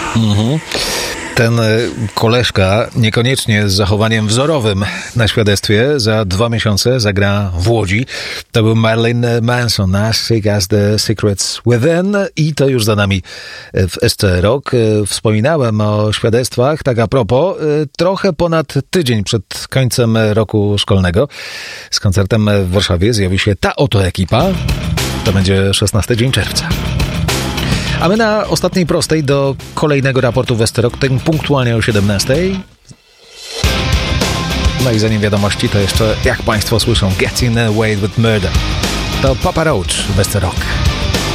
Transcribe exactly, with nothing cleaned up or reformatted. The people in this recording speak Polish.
Mhm. Ten koleżka niekoniecznie z zachowaniem wzorowym na świadectwie za dwa miesiące zagra w Łodzi. To był Marilyn Manson, As Sick as the Secrets Within i to już za nami w S C Rock. Wspominałem o świadectwach, tak a propos, trochę ponad tydzień przed końcem roku szkolnego z koncertem w Warszawie zjawi się ta oto ekipa. To będzie szesnasty dzień czerwca. A my na ostatniej prostej do kolejnego raportu w S C Rock, ten punktualnie o siedemnastej. No i zanim wiadomości, to jeszcze, jak Państwo słyszą, Getting Away with Murder. To Papa Roach w S C Rock.